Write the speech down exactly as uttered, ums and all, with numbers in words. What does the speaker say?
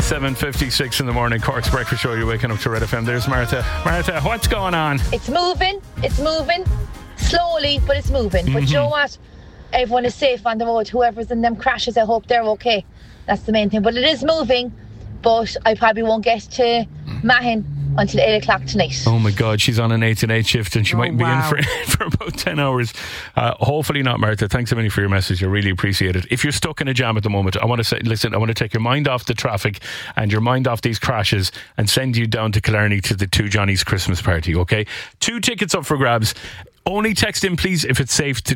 seven fifty-six in the morning, Cork's Breakfast Show. You're waking up to Red F M. There's Martha. Martha, what's going on? It's moving. It's moving. Slowly, but it's moving. Mm-hmm. But you know what? Everyone is safe on the road. Whoever's in them crashes, I hope they're okay. That's the main thing. But it is moving. But I probably won't get to Mahon until eight o'clock tonight. Oh my God, she's on an eight to eight shift and she oh, might be wow. in for, for about ten hours. Uh, hopefully not, Martha. Thanks so many for your message. I really appreciate it. If you're stuck in a jam at the moment, I want to say, listen, I want to take your mind off the traffic and your mind off these crashes and send you down to Killarney to the Two Johnny's Christmas party, okay? Two tickets up for grabs. Only text in, please, if it's safe to